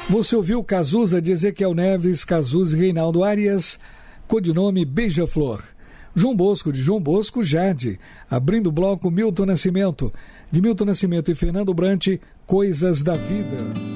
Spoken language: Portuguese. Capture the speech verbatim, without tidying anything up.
Você ouviu Cazuza de Ezequiel Neves, Cazuza e Reinaldo Arias, codinome Beija-Flor. João Bosco de João Bosco, Jade. Abrindo o bloco, Milton Nascimento. De Milton Nascimento e Fernando Brant, Coisas da Vida.